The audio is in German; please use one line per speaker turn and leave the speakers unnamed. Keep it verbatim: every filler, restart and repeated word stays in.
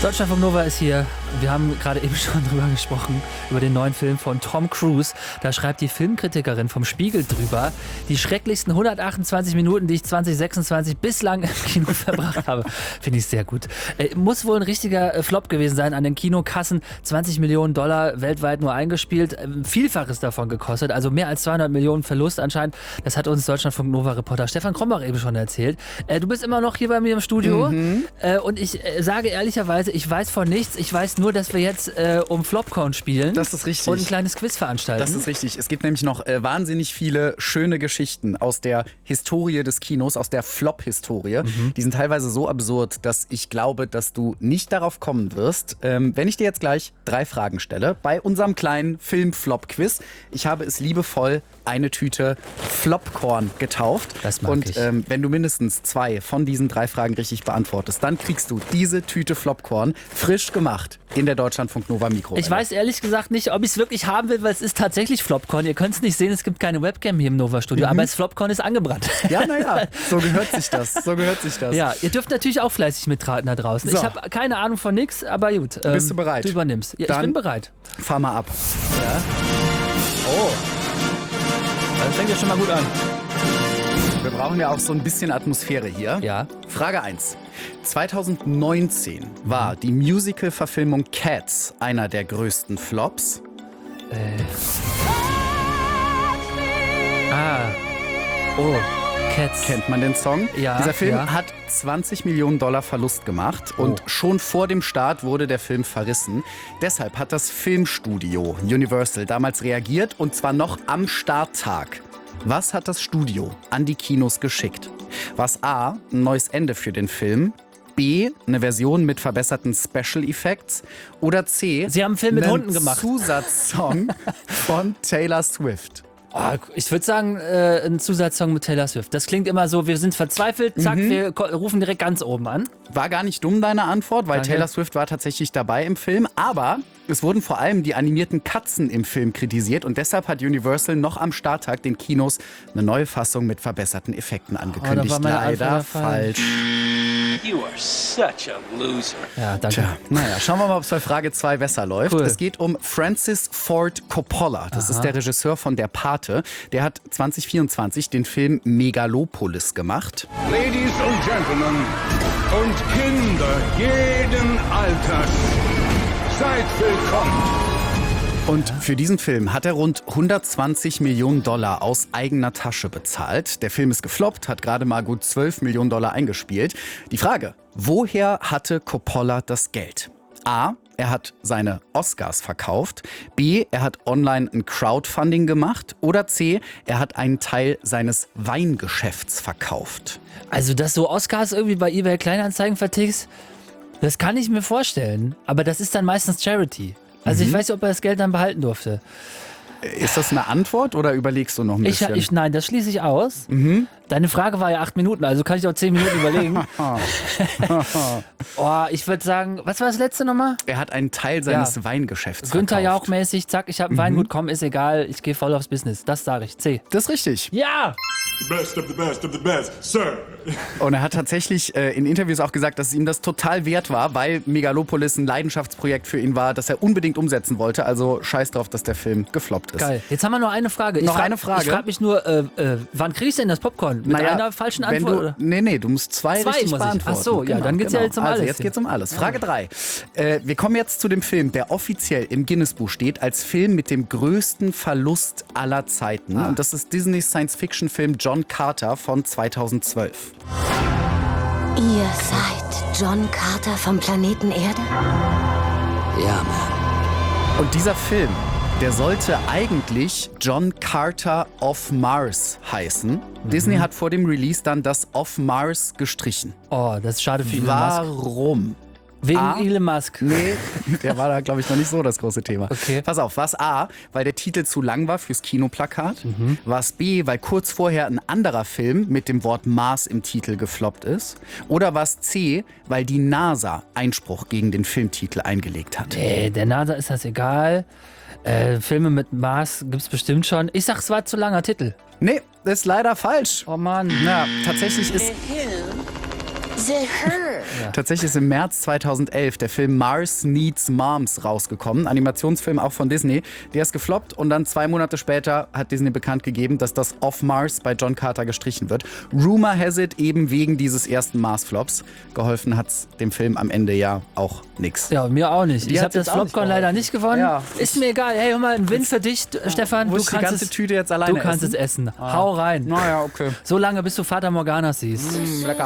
Deutschlandfunk Nova ist hier. Wir haben gerade eben schon drüber gesprochen, über den neuen Film von Tom Cruise. Da schreibt die Filmkritikerin vom Spiegel drüber: Die schrecklichsten hundertachtundzwanzig Minuten, die ich zwanzig sechsundzwanzig bislang im Kino verbracht habe. Finde ich sehr gut. Äh, muss wohl ein richtiger äh, Flop gewesen sein an den Kinokassen. zwanzig Millionen Dollar weltweit nur eingespielt. Äh, Vielfaches davon gekostet. Also mehr als zweihundert Millionen Verlust anscheinend. Das hat uns Deutschlandfunk Nova-Reporter Stefan Krombach eben schon erzählt. Äh, du bist immer noch hier bei mir im Studio.
Mhm.
Äh, und ich äh, sage ehrlicherweise, ich weiß von nichts. Ich weiß nur, dass wir jetzt äh, um Flopcorn spielen.
Das ist richtig.
Und ein kleines Quiz veranstalten.
Das ist richtig. Es gibt nämlich noch äh, wahnsinnig viele schöne Geschichten aus der Historie des Kinos, aus der Flop-Historie. Mhm. Die sind teilweise so absurd, dass ich glaube, dass du nicht darauf kommen wirst, ähm, wenn ich dir jetzt gleich drei Fragen stelle bei unserem kleinen Film-Flop-Quiz. Ich habe es liebevoll eine Tüte Flopcorn getauft.
Das mag
Und
ich.
ähm, wenn du mindestens zwei von diesen drei Fragen richtig beantwortest, dann kriegst du diese Tüte Flopcorn frisch gemacht in der Deutschlandfunk Nova Mikrowelle.
Ich weiß ehrlich gesagt nicht, ob ich es wirklich haben will, weil es ist tatsächlich Flopcorn. Ihr könnt es nicht sehen, es gibt keine Webcam hier im Nova-Studio, mhm. aber das Flopcorn ist angebrannt.
Ja, naja, so gehört sich das. So gehört sich das.
Ja, ihr dürft natürlich auch fleißig mitraten da draußen.
So.
Ich habe keine Ahnung von nix, aber gut. Ähm,
Bist du bereit?
Du übernimmst. Ja, ich
Dann
bin bereit.
Fahr mal ab.
Ja. Oh. Das fängt ja schon mal gut an.
Wir brauchen ja auch so ein bisschen Atmosphäre hier.
Ja.
Frage eins. zwanzig neunzehn war die Musical-Verfilmung Cats einer der größten Flops.
Äh. Ah. Oh. Cats.
Kennt man den Song?
Ja,
Dieser Film
ja.
hat zwanzig Millionen Dollar Verlust gemacht und
Oh.
schon vor dem Start wurde der Film verrissen. Deshalb hat das Filmstudio Universal damals reagiert und zwar noch am Starttag. Was hat das Studio an die Kinos geschickt? Was A, ein neues Ende für den Film, B, eine Version mit verbesserten Special Effects oder C,
Sie haben einen Film mit
einen
Hunden gemacht.
Zusatzsong von Taylor Swift?
Oh, ich würde sagen, äh, ein Zusatzsong mit Taylor Swift. Das klingt immer so, wir sind verzweifelt, zack,
Mhm.
wir ko- rufen direkt ganz oben an.
War gar nicht dumm, deine Antwort, weil
Danke.
Taylor Swift war tatsächlich dabei im Film. Aber es wurden vor allem die animierten Katzen im Film kritisiert. Und deshalb hat Universal noch am Starttag den Kinos eine neue Fassung mit verbesserten Effekten angekündigt.
war meine
Leider
Antwort falsch.
falsch.
You are such a loser.
Ja, danke.
Tja, naja, schauen wir mal, ob es bei Frage zwei besser läuft.
Cool.
Es geht um Francis Ford Coppola. Das
Aha.
ist der Regisseur von Der Pate. Der hat zwanzig vierundzwanzig den Film Megalopolis gemacht.
Ladies und Gentlemen und Kinder jeden Alters, seid willkommen.
Und für diesen Film hat er rund hundertzwanzig Millionen Dollar aus eigener Tasche bezahlt. Der Film ist gefloppt, hat gerade mal gut zwölf Millionen Dollar eingespielt. Die Frage, woher hatte Coppola das Geld? A, er hat seine Oscars verkauft. B, er hat online ein Crowdfunding gemacht. Oder C, er hat einen Teil seines Weingeschäfts verkauft.
Also, dass du Oscars irgendwie bei eBay Kleinanzeigen vertickst, das kann ich mir vorstellen. Aber das ist dann meistens Charity. Also,
Mhm.
ich weiß nicht, ob er das Geld dann behalten durfte.
Ist das eine Antwort oder überlegst du noch ein
Ich,
bisschen?
ich, nein, das schließe ich aus.
Mhm.
Deine Frage war ja acht Minuten, also kann ich auch zehn Minuten überlegen. Oh, ich würde sagen, was war das letzte nochmal?
Er hat einen Teil seines
Ja.
Weingeschäfts
Günther
verkauft.
Jauch-mäßig, zack, ich habe ein Weingut, komm, ist egal, ich gehe voll aufs Business. Das sage ich. C.
Das ist richtig.
Ja!
The best of the best of the best, Sir.
Und er hat tatsächlich äh, in Interviews auch gesagt, dass ihm das total wert war, weil Megalopolis ein Leidenschaftsprojekt für ihn war, das er unbedingt umsetzen wollte. Also scheiß drauf, dass der Film gefloppt ist.
Geil. Jetzt haben wir noch eine Frage. Ich
Noch
frag,
eine Frage?
Ich frage mich nur, äh, äh, wann krieg ich denn das Popcorn? Mit
Naja,
einer falschen
wenn
Antwort?
du,
oder?
Nee, nee, du musst zwei,
Zwei
richtig
muss ich.
beantworten.
Ach so, ja, dann geht's ja jetzt um
also
alles
jetzt
hier.
geht's um alles. Frage drei. Äh, wir kommen jetzt zu dem Film, der offiziell im Guinness-Buch steht als Film mit dem größten Verlust aller Zeiten.
Ah.
Und das ist Disneys Science-Fiction-Film John Carter von zweitausendzwölf.
Ihr seid John Carter vom Planeten Erde?
Ja, Mann.
Und dieser Film, der sollte eigentlich John Carter of Mars heißen.
Mhm.
Disney hat vor dem Release dann das of Mars gestrichen.
Oh, das ist schade für Elon Musk.
Warum?
Wegen
A?
Elon Musk.
Nee, der war da, glaube ich, noch nicht so das große Thema.
Okay.
Pass auf, was A, weil der Titel zu lang war fürs Kinoplakat.
Mhm.
Was B, weil kurz vorher ein anderer Film mit dem Wort Mars im Titel gefloppt ist. Oder was C, weil die NASA Einspruch gegen den Filmtitel eingelegt hat.
Nee, der NASA ist das egal. Äh, Filme mit Mars gibt's bestimmt schon. Ich sag, es war zu langer Titel.
Nee, das ist leider falsch.
Oh Mann.
Na, tatsächlich ist
The Her.
Tatsächlich ist im März zweitausendelf der Film Mars Needs Moms rausgekommen. Animationsfilm auch von Disney. Der ist gefloppt und dann zwei Monate später hat Disney bekannt gegeben, dass das Off Mars bei John Carter gestrichen wird. Rumor has it, eben wegen dieses ersten Mars-Flops. Geholfen hat's dem Film am Ende ja auch nix.
Ja, mir auch nicht.
Die
ich
hat
habe das
jetzt auch nicht
Flopcorn leider
geholfen.
nicht gewonnen.
Ja.
Ist mir egal. Hey, hör mal, ein Win für dich, Stefan.
Muss
Du
ich die
kannst
ganze
es,
Tüte jetzt alleine
du kannst
essen?
es essen. Hau rein.
Naja, okay.
So lange, bis du Vater Morgana siehst.
Lecker.